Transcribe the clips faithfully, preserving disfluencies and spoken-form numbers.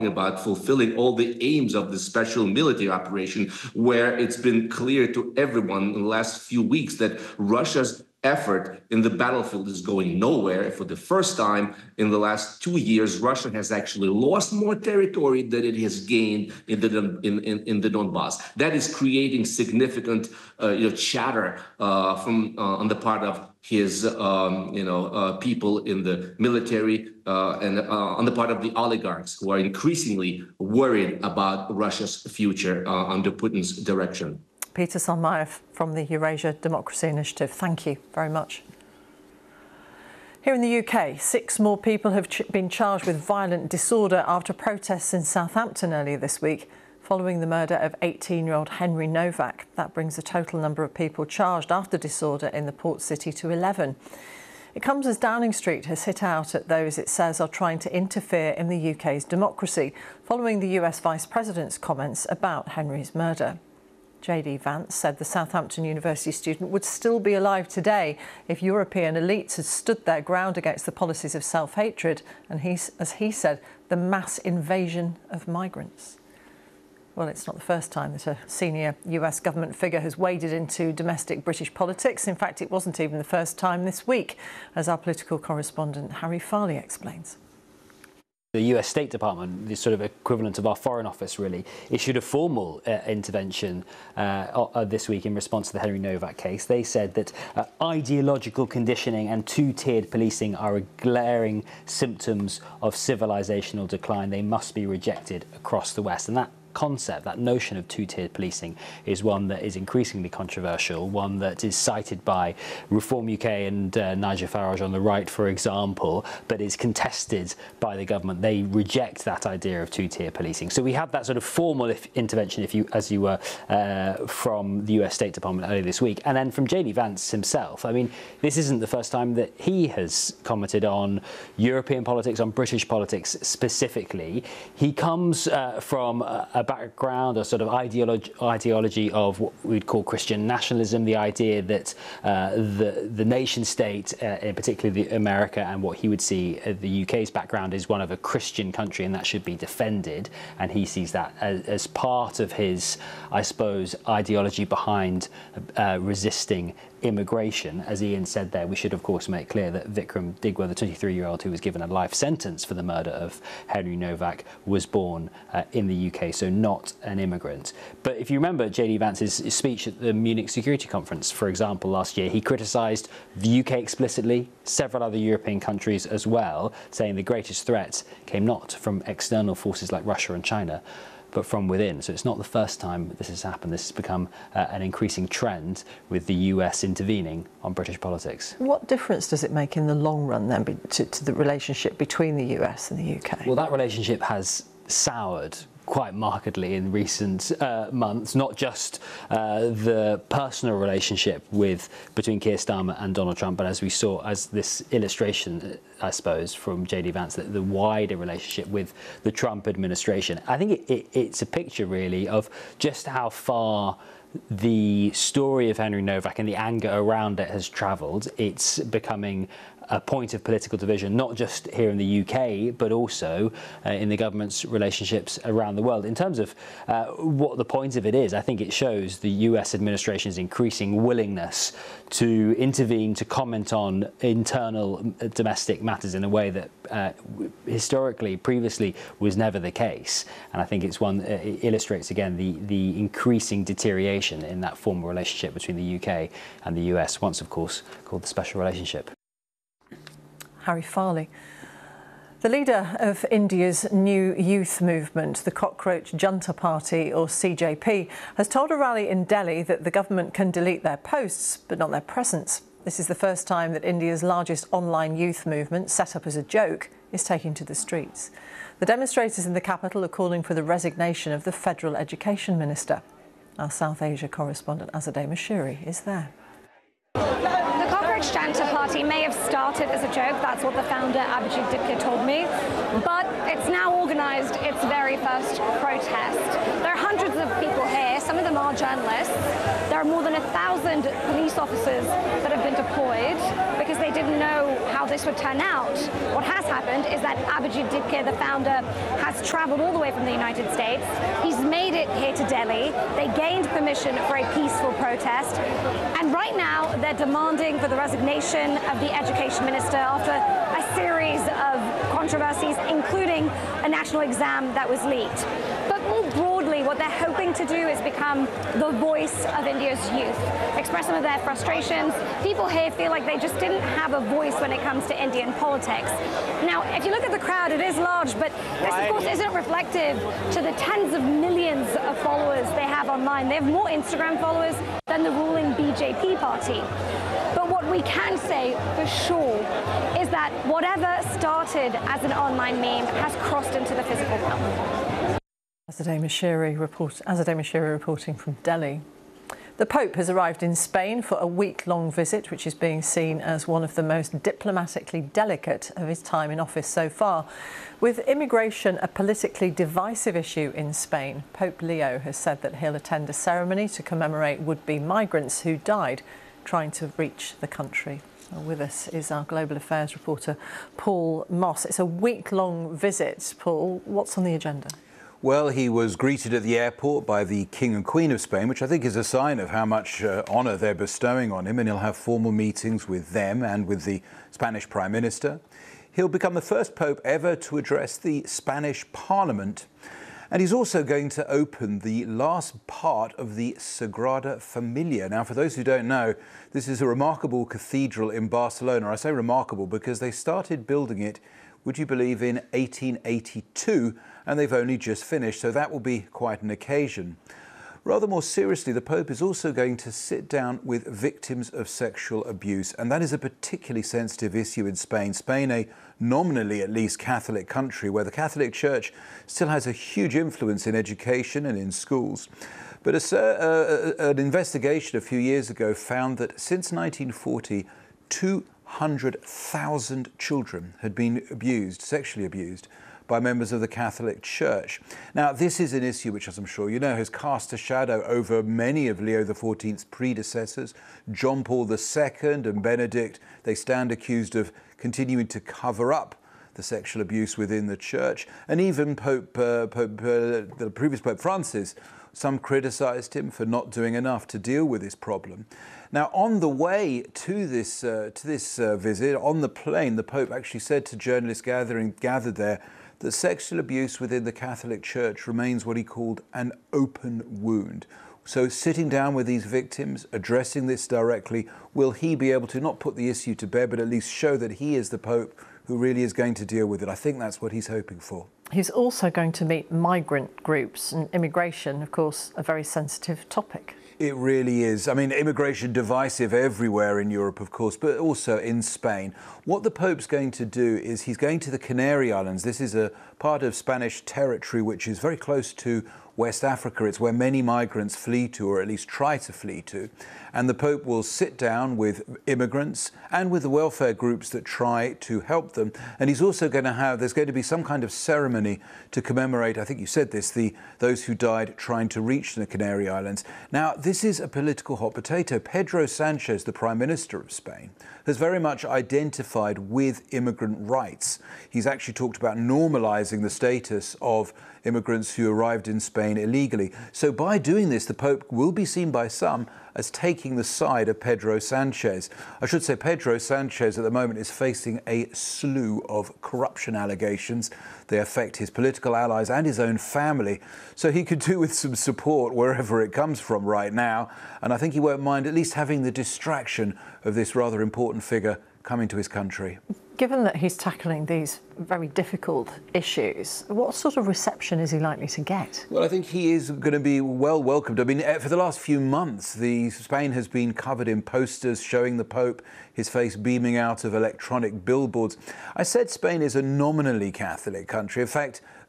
about fulfilling all the aims of the special military operation, where it's been clear to everyone in the last few weeks that Russia's effort in the battlefield is going nowhere. For the first time in the last two years, Russia has actually lost more territory than it has gained in the in, in, in the Donbass. That is creating significant uh, you know, chatter uh, from uh, on the part of his um, you know uh, people in the military uh, and uh, on the part of the oligarchs, who are increasingly worried about Russia's future uh, under Putin's direction. Peter Solmeier from the Eurasia Democracy Initiative, thank you very much. Here in the U K, six more people have ch been charged with violent disorder after protests in Southampton earlier this week, following the murder of eighteen-year-old Henry Novak. That brings the total number of people charged after disorder in the port city to eleven. It comes as Downing Street has hit out at those it says are trying to interfere in the U K's democracy, following the U S Vice President's comments about Henry's murder. J D Vance said the Southampton University student would still be alive today if European elites had stood their ground against the policies of self-hatred and, he, as he said, the mass invasion of migrants. Well, it's not the first time that a senior U S government figure has waded into domestic British politics. In fact, it wasn't even the first time this week, as our political correspondent Harry Farley explains. The U S State Department, the sort of equivalent of our Foreign Office, really, issued a formal uh, intervention uh, uh, this week in response to the Henry Novak case. They said that uh, ideological conditioning and two-tiered policing are glaring symptoms of civilizational decline. They must be rejected across the West. And that concept, that notion of two-tiered policing, is one that is increasingly controversial, one that is cited by Reform U K and uh, Nigel Farage on the right, for example, but is contested by the government. They reject that idea of two-tier policing. So we had that sort of formal if intervention, if you, as you were, uh, from the U S State Department earlier this week, and then from J D Vance himself. I mean, this isn't the first time that he has commented on European politics, on British politics specifically. He comes uh, from a, a background, a sort of ideology, ideology of what we'd call Christian nationalism, the idea that uh, the, the nation state, uh, in particularly the America, and what he would see uh, the U K's background is one of a Christian country, and that should be defended. And he sees that as, as part of his, I suppose, ideology behind uh, resisting immigration. As Ian said there, we should of course make clear that Vikram Digwa, the twenty-three-year-old who was given a life sentence for the murder of Henry Novak, was born uh, in the U K, so not an immigrant. But if you remember J D Vance's speech at the Munich Security Conference, for example, last year, he criticised the U K explicitly, several other European countries as well, saying the greatest threat came not from external forces like Russia and China, but from within. So it's not the first time this has happened. This has become uh, an increasing trend with the U S intervening on British politics. What difference does it make in the long run then be to, to the relationship between the U S and the U K? Well, that relationship has soured quite markedly in recent uh, months, not just uh, the personal relationship with between Keir Starmer and Donald Trump, but as we saw, as this illustration, I suppose, from J D Vance, the, the wider relationship with the Trump administration. I think it, it, it's a picture really of just how far the story of Henry Novak and the anger around it has travelled. It's becoming a point of political division, not just here in the U K, but also uh, in the government's relationships around the world. In terms of uh, what the point of it is, I think it shows the U S administration's increasing willingness to intervene, to comment on internal domestic matters in a way that uh, historically, previously, was never the case. And I think it's one that uh, illustrates again the, the increasing deterioration in that former relationship between the U K and the U S, once of course called the Special Relationship. Harry Farley. The leader of India's new youth movement, the Cockroach Junta Party, or C J P, has told a rally in Delhi that the government can delete their posts, but not their presence. This is the first time that India's largest online youth movement, set up as a joke, is taking to the streets. The demonstrators in the capital are calling for the resignation of the Federal Education Minister. Our South Asia correspondent Azadeh Mashiri is there. The Junta Party may have started as a joke, that's what the founder Abhijit Dipke told me, but it's now organised its very first protest. There are hundreds of people here, some of them are are journalists. There are more than a thousand police officers that have been deployed because they didn't know how this would turn out. What has happened is that Abhijit Dipke, the founder, has traveled all the way from the United States. He's made it here to Delhi. They gained permission for a peaceful protest. And right now, they're demanding for the resignation of the education minister after a series of controversies, including a national exam that was leaked. But more broadly, what they're hoping to do is become the voice of India's youth, express some of their frustrations. People here feel like they just didn't have a voice when it comes to Indian politics. Now, if you look at the crowd, it is large, but this, of course, isn't reflective to the tens of millions of followers they have online. They have more Instagram followers than the ruling B J P party. But what we can say for sure is that whatever started as an online meme has crossed into the physical realm. Azadeh Moshiri report, Azadeh Moshiri reporting from Delhi. The Pope has arrived in Spain for a week-long visit, which is being seen as one of the most diplomatically delicate of his time in office so far. With immigration a politically divisive issue in Spain, Pope Leo has said that he'll attend a ceremony to commemorate would-be migrants who died trying to reach the country. Well, with us is our Global Affairs reporter, Paul Moss. It's a week-long visit. Paul, what's on the agenda? Well, he was greeted at the airport by the King and Queen of Spain, which I think is a sign of how much uh, honour they're bestowing on him, and he'll have formal meetings with them and with the Spanish Prime Minister. He'll become the first Pope ever to address the Spanish Parliament, and he's also going to open the last part of the Sagrada Familia. Now, for those who don't know, this is a remarkable cathedral in Barcelona. I say remarkable because they started building it, would you believe, in eighteen eighty-two, and they've only just finished, so that will be quite an occasion. Rather more seriously, the Pope is also going to sit down with victims of sexual abuse, and that is a particularly sensitive issue in Spain. Spain, a nominally at least Catholic country, where the Catholic Church still has a huge influence in education and in schools. But a, uh, an investigation a few years ago found that since nineteen forty, two hundred thousand children had been abused, sexually abused, by members of the Catholic Church. Now, this is an issue which, as I'm sure you know, has cast a shadow over many of Leo the fourteenth's predecessors. John Paul the Second and Benedict, they stand accused of continuing to cover up the sexual abuse within the Church. And even Pope, uh, Pope uh, the previous Pope Francis, some criticised him for not doing enough to deal with this problem. Now, on the way to this uh, to this uh, visit, on the plane, the Pope actually said to journalists gathering gathered there that sexual abuse within the Catholic Church remains what he called an open wound. So sitting down with these victims, addressing this directly, will he be able to not put the issue to bed, but at least show that he is the Pope who really is going to deal with it? I think that's what he's hoping for. He's also going to meet migrant groups, and immigration, of course, a very sensitive topic. It really is. I mean, immigration divisive everywhere in Europe, of course, but also in Spain. What the Pope's going to do is he's going to the Canary Islands. This is a part of Spanish territory which is very close to West Africa. It's where many migrants flee to, or at least try to flee to. And the Pope will sit down with immigrants and with the welfare groups that try to help them. And he's also going to have, there's going to be some kind of ceremony to commemorate, I think you said this, the those who died trying to reach the Canary Islands. Now, this is a political hot potato. Pedro Sanchez, the Prime Minister of Spain, has very much identified with immigrant rights. He's actually talked about normalising the status of immigrants who arrived in Spain illegally. So by doing this, the Pope will be seen by some as taking the side of Pedro Sanchez. I should say Pedro Sanchez at the moment is facing a slew of corruption allegations. They affect his political allies and his own family. So he could do with some support wherever it comes from right now. And I think he won't mind at least having the distraction of this rather important figure coming to his country. Given that he's tackling these very difficult issues, what sort of reception is he likely to get? Well, I think he is going to be well welcomed. I mean, for the last few months, the Spain has been covered in posters showing the Pope, his face beaming out of electronic billboards. I said Spain is a nominally Catholic country. In fact,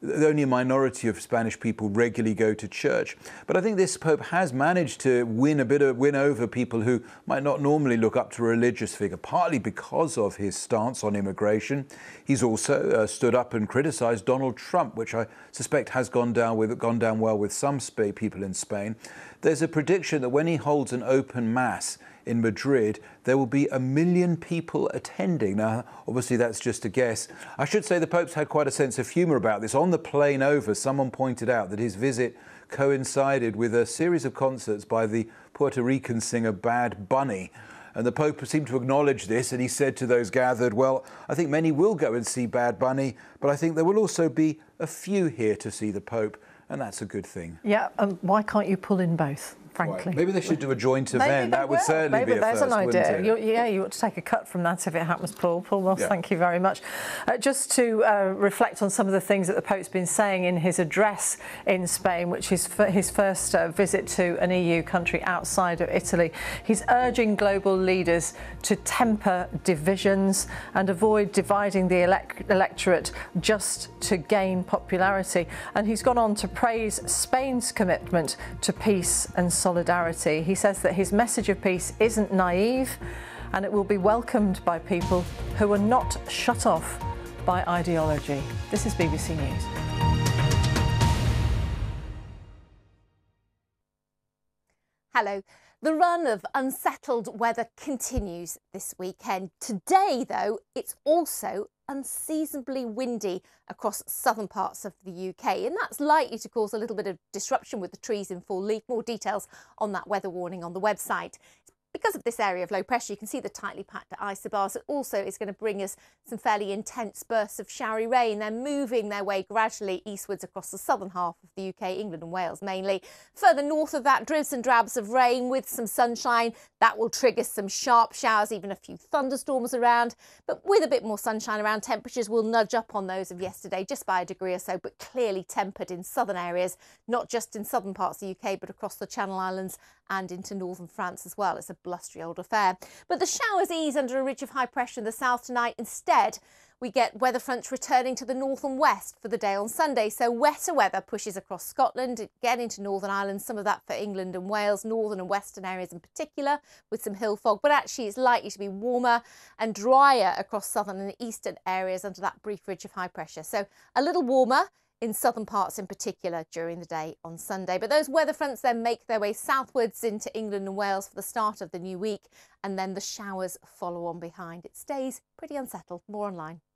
only a minority of Spanish people regularly go to church. But I think this Pope has managed to win a bit of win over people who might not normally look up to a religious figure, partly because of his stance on immigration. He's also uh, stood up and criticised Donald Trump, which I suspect has gone down with gone down well with some Sp- people in Spain. There's a prediction that when he holds an open mass in Madrid, there will be a million people attending. Now, obviously, that's just a guess. I should say the Pope's had quite a sense of humour about this. On the plane over, someone pointed out that his visit coincided with a series of concerts by the Puerto Rican singer Bad Bunny. And the Pope seemed to acknowledge this, and he said to those gathered, well, I think many will go and see Bad Bunny, but I think there will also be a few here to see the Pope, and that's a good thing. Yeah, um, why can't you pull in both? Frankly, right. Maybe they should do a joint event. Maybe that would will. certainly Maybe be a there's first, an idea. wouldn't it? You, yeah, you ought to take a cut from that if it happens, Paul. Paul Moss, yeah. Thank you very much. Uh, just to uh, reflect on some of the things that the Pope's been saying in his address in Spain, which is f- his first uh, visit to an E U country outside of Italy. He's urging global leaders to temper divisions and avoid dividing the elec- electorate just to gain popularity. And he's gone on to praise Spain's commitment to peace and solidarity. He says that his message of peace isn't naive and it will be welcomed by people who are not shut off by ideology. This is B B C News. Hello. The run of unsettled weather continues this weekend. Today, though, it's also unseasonably windy across southern parts of the U K, and that's likely to cause a little bit of disruption with the trees in full leaf. More details on that weather warning on the website. Because of this area of low pressure, you can see the tightly packed isobars. It also is going to bring us some fairly intense bursts of showery rain. They're moving their way gradually eastwards across the southern half of the U K, England and Wales mainly. Further north of that, dribs and drabs of rain with some sunshine. That will trigger some sharp showers, even a few thunderstorms around. But with a bit more sunshine around, temperatures will nudge up on those of yesterday just by a degree or so, but clearly tempered in southern areas, not just in southern parts of the U K, but across the Channel Islands and into northern France as well. It's a blustery old affair. But the showers ease under a ridge of high pressure in the south tonight. Instead, we get weather fronts returning to the north and west for the day on Sunday. So wetter weather pushes across Scotland, again into Northern Ireland, some of that for England and Wales, northern and western areas in particular, with some hill fog. But actually it's likely to be warmer and drier across southern and eastern areas under that brief ridge of high pressure. So a little warmer in southern parts in particular during the day on Sunday. But those weather fronts then make their way southwards into England and Wales for the start of the new week, and then the showers follow on behind. It stays pretty unsettled. More online.